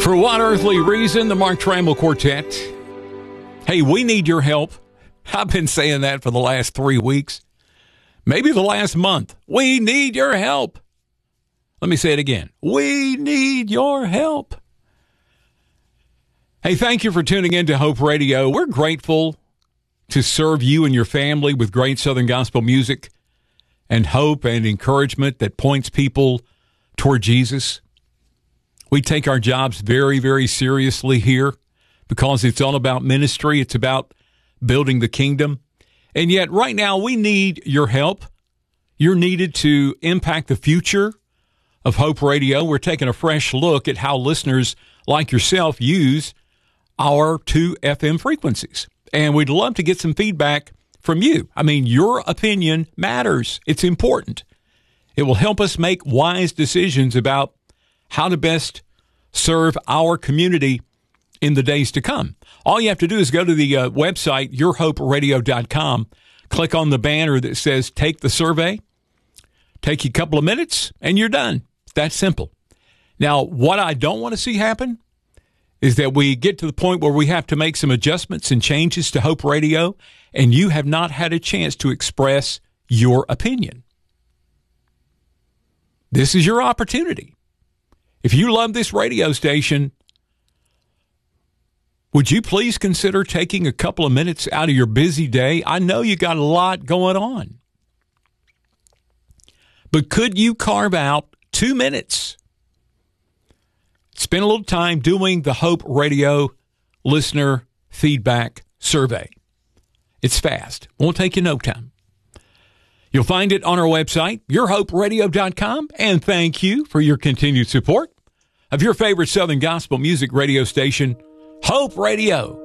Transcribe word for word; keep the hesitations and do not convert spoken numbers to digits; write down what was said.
For what earthly reason, the Mark Trammell Quartet. Hey, we need your help. I've been saying that for the last three weeks, maybe the last month. We need your help. Let me say it again. We need your help. Hey, thank you for tuning in to Hope Radio. We're grateful to serve you and your family with great Southern gospel music and hope and encouragement that points people toward Jesus. We take our jobs very, very seriously here because it's all about ministry. It's about building the kingdom. And yet right now we need your help. You're needed to impact the future of Hope Radio. We're taking a fresh look at how listeners like yourself use our two F M frequencies. And we'd love to get some feedback from you. I mean, your opinion matters. It's important. It will help us make wise decisions about how to best serve our community in the days to come. All you have to do is go to the uh, website, your hope radio dot com, click on the banner that says take the survey, take you a couple of minutes, and you're done. It's that simple. Now, what I don't want to see happen is that we get to the point where we have to make some adjustments and changes to Hope Radio, and you have not had a chance to express your opinion. This is your opportunity. If you love this radio station, would you please consider taking a couple of minutes out of your busy day? I know you got a lot going on. But could you carve out two minutes? Spend a little time doing the Hope Radio listener feedback survey. It's fast. Won't take you no time. You'll find it on our website, your hope radio dot com, and thank you for your continued support of your favorite Southern gospel music radio station, Hope Radio.